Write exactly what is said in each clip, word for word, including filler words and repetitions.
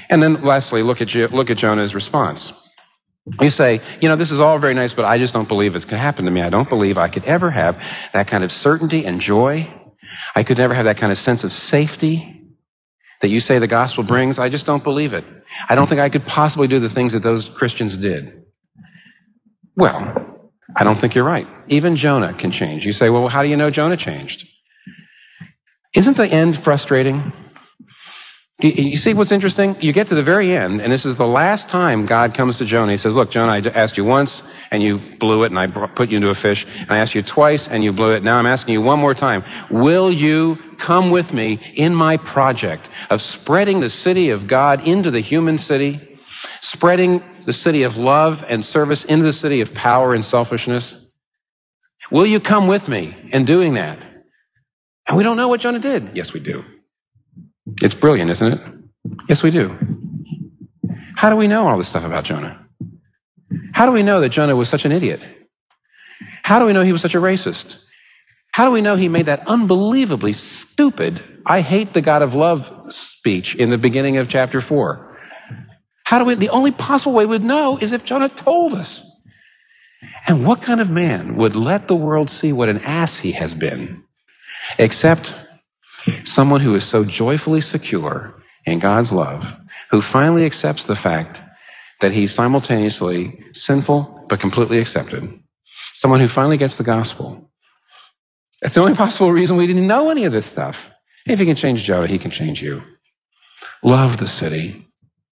And then lastly, look at you, look at Jonah's response. You say, you know, this is all very nice, but I just don't believe it's going to happen to me. I don't believe I could ever have that kind of certainty and joy. I could never have that kind of sense of safety that you say the gospel brings. I just don't believe it. I don't think I could possibly do the things that those Christians did. Well, I don't think you're right. Even Jonah can change. You say, well, how do you know Jonah changed? Isn't the end frustrating? You see what's interesting? You get to the very end, and this is the last time God comes to Jonah. He says, look, Jonah, I asked you once, and you blew it, and I put you into a fish. And I asked you twice, and you blew it. Now I'm asking you one more time. Will you come with me in my project of spreading the city of God into the human city, spreading the city of love and service into the city of power and selfishness? Will you come with me in doing that? And we don't know what Jonah did. Yes, we do. It's brilliant, isn't it? Yes, we do. How do we know all this stuff about Jonah? How do we know that Jonah was such an idiot? How do we know he was such a racist? How do we know he made that unbelievably stupid, I hate the God of love speech in the beginning of chapter four? How do we, the only possible way we'd know is if Jonah told us. And what kind of man would let the world see what an ass he has been, except someone who is so joyfully secure in God's love, who finally accepts the fact that he's simultaneously sinful but completely accepted. Someone who finally gets the gospel. That's the only possible reason we didn't know any of this stuff. If he can change Jonah, he can change you. Love the city.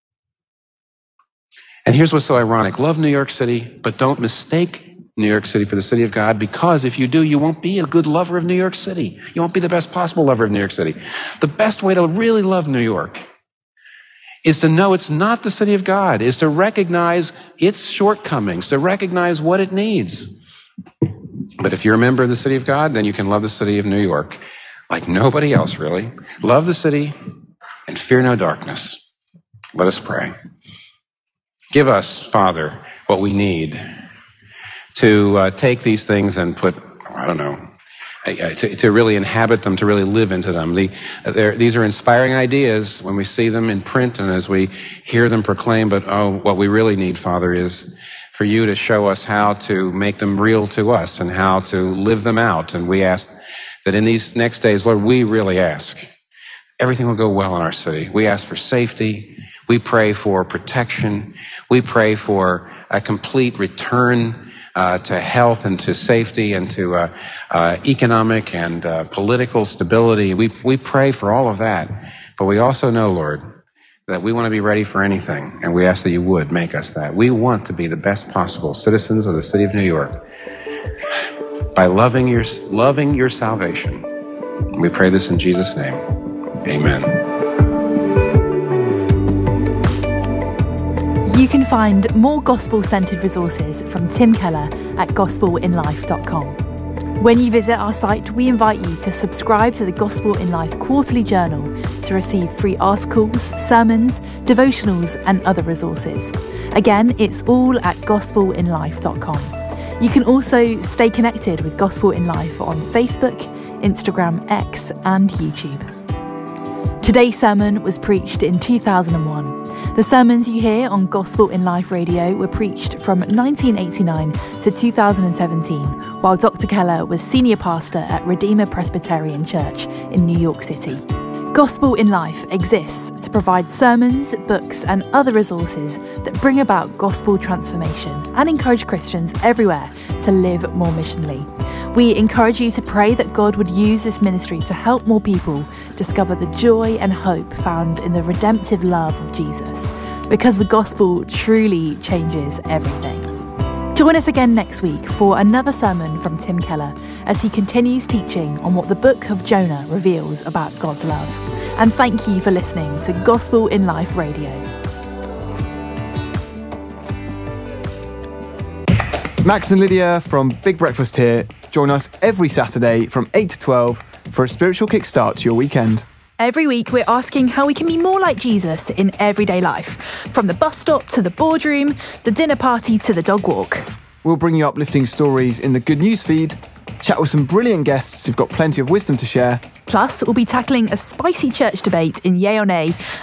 And here's what's so ironic. Love New York City, but don't mistake New York City for the city of God, because if you do, you won't be a good lover of New York City. You won't be the best possible lover of New York City. The best way to really love New York is to know it's not the city of God, is to recognize its shortcomings, to recognize what it needs. But if you're a member of the city of God, then you can love the city of New York like nobody else, really. Love the city and fear no darkness. Let us pray. Give us, Father, what we need to uh, take these things and put, I don't know, uh, to, to really inhabit them, to really live into them. The, uh, these are inspiring ideas when we see them in print and as we hear them proclaimed, but oh, what we really need, Father, is for you to show us how to make them real to us and how to live them out. And we ask that in these next days, Lord, we really ask, everything will go well in our city. We ask for safety. We pray for protection. We pray for a complete return Uh, to health and to safety and to uh, uh, economic and uh, political stability. We we pray for all of that. But we also know, Lord, that we want to be ready for anything. And we ask that you would make us that. We want to be the best possible citizens of the city of New York by loving your, loving your salvation. We pray this in Jesus' name. Amen. You can find more gospel-centered resources from Tim Keller at gospel in life dot com. When you visit our site, we invite you to subscribe to the Gospel in Life Quarterly Journal to receive free articles, sermons, devotionals, and other resources. Again, it's all at gospel in life dot com. You can also stay connected with Gospel in Life on Facebook, Instagram, X, and YouTube. Today's sermon was preached in two thousand one. The sermons you hear on Gospel in Life Radio were preached from nineteen eighty-nine to two thousand seventeen, while Doctor Keller was senior pastor at Redeemer Presbyterian Church in New York City. Gospel in Life exists to provide sermons, books, and other resources that bring about gospel transformation and encourage Christians everywhere to live more missionally. We encourage you to pray that God would use this ministry to help more people discover the joy and hope found in the redemptive love of Jesus, because the gospel truly changes everything. Join us again next week for another sermon from Tim Keller as he continues teaching on what the book of Jonah reveals about God's love. And thank you for listening to Gospel in Life Radio. Max and Lydia from Big Breakfast here. Join us every Saturday from eight to twelve for a spiritual kickstart to your weekend. Every week we're asking how we can be more like Jesus in everyday life, from the bus stop to the boardroom, the dinner party to the dog walk. We'll bring you uplifting stories in the Good News feed, chat with some brilliant guests who've got plenty of wisdom to share. Plus, we'll be tackling a spicy church debate in Yay or Nay